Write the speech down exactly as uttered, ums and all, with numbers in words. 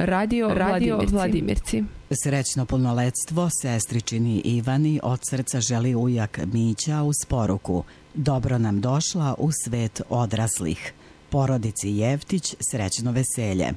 Radio, Radio Vladimirci. Vladimirci. Srećno punoletstvo sestričini Ivani od srca želi ujak Mića uz poruku: dobro nam došla u svet odraslih. Porodici Jevtić srećno veselje.